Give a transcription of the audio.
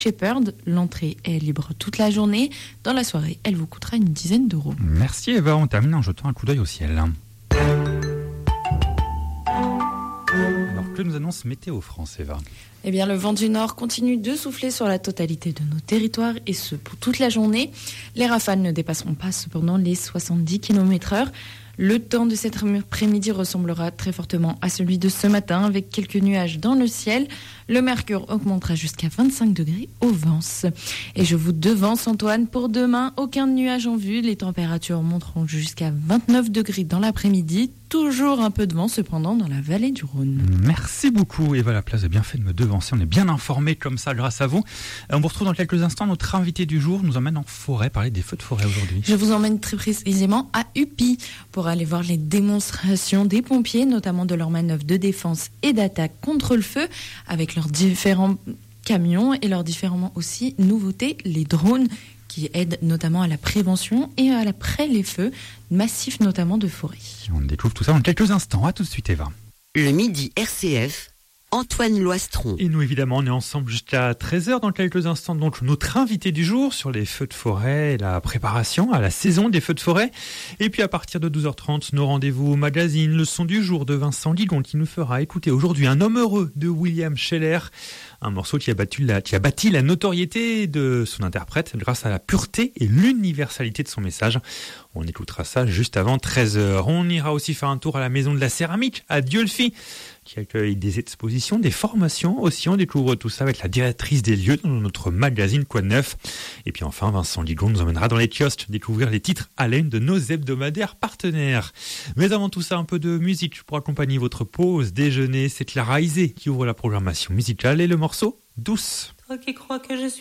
Shepherd. L'entrée est libre toute la journée. Dans la soirée, elle vous coûtera une dizaine d'euros. Merci Eva, on termine en jetant un coup d'œil au ciel. Alors que nous annonce Météo France, Eva? Eh bien, le vent du nord continue de souffler sur la totalité de nos territoires et ce pour toute la journée. Les rafales ne dépasseront pas cependant les 70 km/h. Le temps de cet après-midi ressemblera très fortement à celui de ce matin avec quelques nuages dans le ciel. Le mercure augmentera jusqu'à 25 degrés au Vence. Et je vous devance Antoine, pour demain, aucun nuage en vue. Les températures monteront jusqu'à 29 degrés dans l'après-midi. Toujours un peu de vent cependant dans la vallée du Rhône. Merci beaucoup Eva Laplace, bien fait de me devancer. On est bien informés comme ça grâce à vous. On vous retrouve dans quelques instants. Notre invité du jour nous emmène en forêt, parler des feux de forêt aujourd'hui. Je vous emmène très précisément à Upi pour aller voir les démonstrations des pompiers, notamment de leurs manœuvres de défense et d'attaque contre le feu, avec leurs différents camions et leurs différentes aussi nouveautés, les drones qui aident notamment à la prévention et à l'après les feux massifs, notamment de forêt. On découvre tout ça dans quelques instants. À tout de suite Eva. Le midi RCF, Antoine Loistron. Et nous, évidemment, on est ensemble jusqu'à 13h dans quelques instants. Donc, notre invité du jour sur les feux de forêt et la préparation à la saison des feux de forêt. Et puis, à partir de 12h30, nos rendez-vous au magazine, le son du jour de Vincent Ligon qui nous fera écouter aujourd'hui Un homme heureux de William Scheller. Un morceau qui a bâti la notoriété de son interprète grâce à la pureté et l'universalité de son message. On écoutera ça juste avant 13h. On ira aussi faire un tour à la Maison de la Céramique à Dieulfi, qui accueille des expositions, des formations aussi. On découvre tout ça avec la directrice des lieux dans notre magazine Quoi de Neuf. Et puis enfin, Vincent Ligon nous emmènera dans les kiosques découvrir les titres à l'aune de nos hebdomadaires partenaires. Mais avant tout ça, un peu de musique pour accompagner votre pause déjeuner. C'est Clara Isé qui ouvre la programmation musicale et le morceau Douce. Toi qui crois que je suis